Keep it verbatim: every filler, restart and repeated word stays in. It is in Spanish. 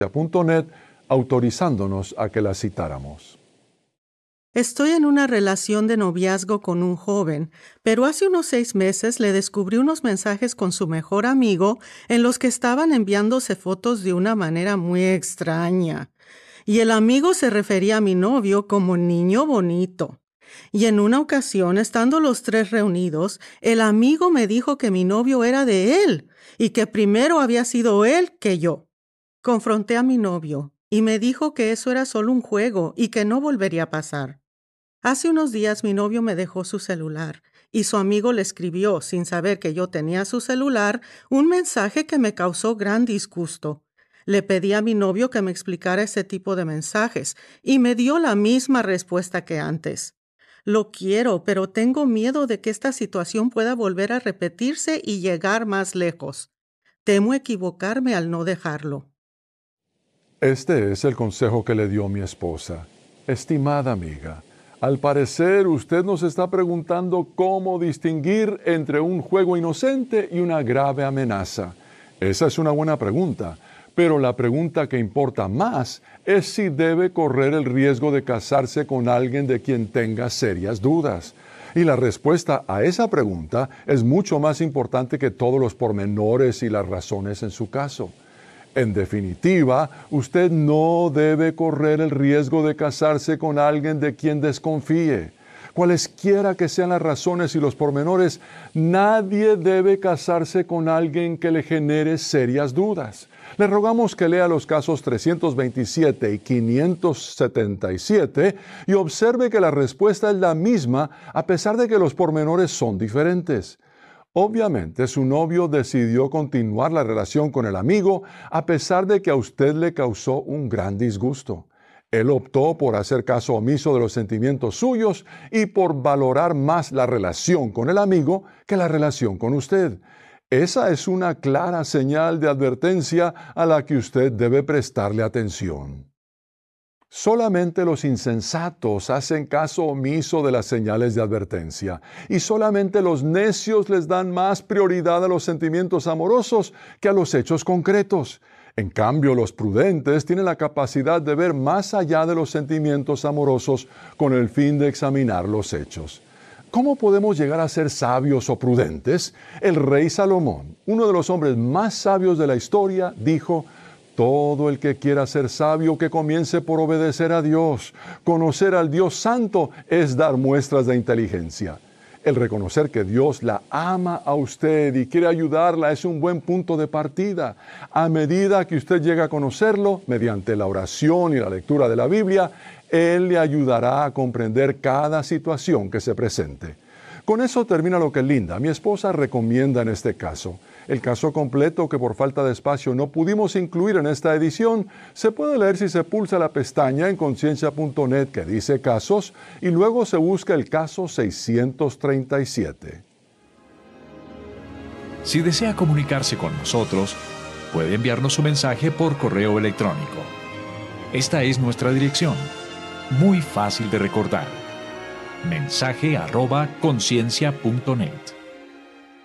punto net, autorizándonos a que la citáramos. Estoy en una relación de noviazgo con un joven, pero hace unos seis meses le descubrí unos mensajes con su mejor amigo en los que estaban enviándose fotos de una manera muy extraña. Y el amigo se refería a mi novio como niño bonito. Y en una ocasión, estando los tres reunidos, el amigo me dijo que mi novio era de él y que primero había sido él que yo. Confronté a mi novio y me dijo que eso era solo un juego y que no volvería a pasar. Hace unos días mi novio me dejó su celular y su amigo le escribió, sin saber que yo tenía su celular, un mensaje que me causó gran disgusto. Le pedí a mi novio que me explicara ese tipo de mensajes y me dio la misma respuesta que antes. Lo quiero, pero tengo miedo de que esta situación pueda volver a repetirse y llegar más lejos. Temo equivocarme al no dejarlo. Este es el consejo que le dio mi esposa. Estimada amiga, al parecer usted nos está preguntando cómo distinguir entre un juego inocente y una grave amenaza. Esa es una buena pregunta, pero la pregunta que importa más es si debe correr el riesgo de casarse con alguien de quien tenga serias dudas. Y la respuesta a esa pregunta es mucho más importante que todos los pormenores y las razones en su caso. En definitiva, usted no debe correr el riesgo de casarse con alguien de quien desconfíe. Cualesquiera que sean las razones y los pormenores, nadie debe casarse con alguien que le genere serias dudas. Le rogamos que lea los casos trescientos veintisiete y quinientos setenta y siete y observe que la respuesta es la misma a pesar de que los pormenores son diferentes. Obviamente, su novio decidió continuar la relación con el amigo a pesar de que a usted le causó un gran disgusto. Él optó por hacer caso omiso de los sentimientos suyos y por valorar más la relación con el amigo que la relación con usted. Esa es una clara señal de advertencia a la que usted debe prestarle atención. Solamente los insensatos hacen caso omiso de las señales de advertencia, y solamente los necios les dan más prioridad a los sentimientos amorosos que a los hechos concretos. En cambio, los prudentes tienen la capacidad de ver más allá de los sentimientos amorosos con el fin de examinar los hechos. ¿Cómo podemos llegar a ser sabios o prudentes? El rey Salomón, uno de los hombres más sabios de la historia, dijo: todo el que quiera ser sabio, que comience por obedecer a Dios. Conocer al Dios Santo es dar muestras de inteligencia. El reconocer que Dios la ama a usted y quiere ayudarla es un buen punto de partida. A medida que usted llega a conocerlo, mediante la oración y la lectura de la Biblia, Él le ayudará a comprender cada situación que se presente. Con eso termina lo que Linda, mi esposa, recomienda en este caso. El caso completo, que por falta de espacio no pudimos incluir en esta edición, se puede leer si se pulsa la pestaña en conciencia punto net que dice casos y luego se busca el caso seiscientos treinta y siete. Si desea comunicarse con nosotros, puede enviarnos su mensaje por correo electrónico. Esta es nuestra dirección, muy fácil de recordar: mensaje arroba conciencia punto net.